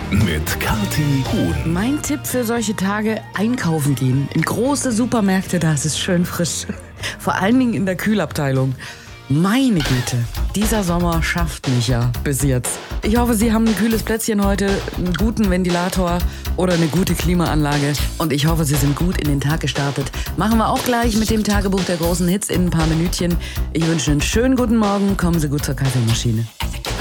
mit Kathi Huhn. Mein Tipp für solche Tage: einkaufen gehen. In große Supermärkte, da ist es schön frisch. Vor allen Dingen in der Kühlabteilung. Meine Güte, dieser Sommer schafft mich ja bis jetzt. Ich hoffe, Sie haben ein kühles Plätzchen heute, einen guten Ventilator oder eine gute Klimaanlage. Und ich hoffe, Sie sind gut in den Tag gestartet. Machen wir auch gleich mit dem Tagebuch der großen Hits in ein paar Minütchen. Ich wünsche einen schönen guten Morgen. Kommen Sie gut zur Kaffeemaschine.